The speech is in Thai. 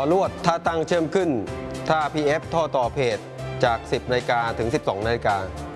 ลวดถ้าตั้งเชื่อมขึ้นถ้า PF ท่อต่อเพจจาก 10 นาฬิกาถึง 12 นาฬิกา